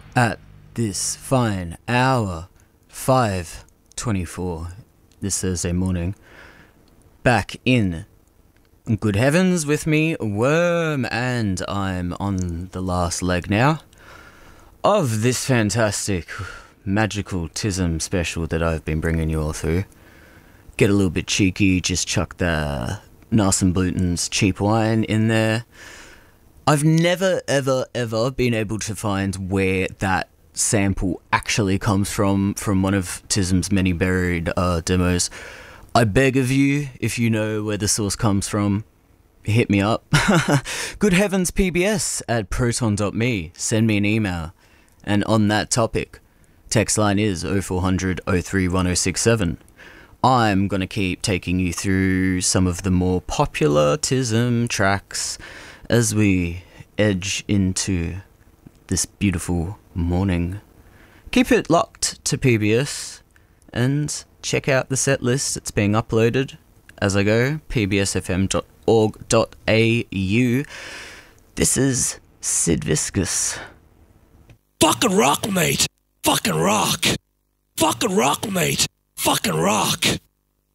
At this fine hour, 5:24 this Thursday morning, back in good heavens with me, Worm, and I'm on the last leg now of this fantastic magical Tism special that I've been bringing you all through. Get a little bit cheeky, just chuck the Narsen Bluten's cheap wine in there. I've never, ever been able to find where that sample actually comes from one of Tism's many buried demos. I beg of you, if you know where the source comes from, hit me up. Good heavens, PBS at proton.me. Send me an email. And on that topic, text line is 0400 03 1067. I'm going to keep taking you through some of the more popular Tism tracks as we edge into this beautiful morning. Keep it locked to PBS and check out the set list. It's being uploaded as I go, pbsfm.org.au. This is Sid Vicious. Fucking rock, mate. Fucking rock. Fucking rock, mate. Fucking rock.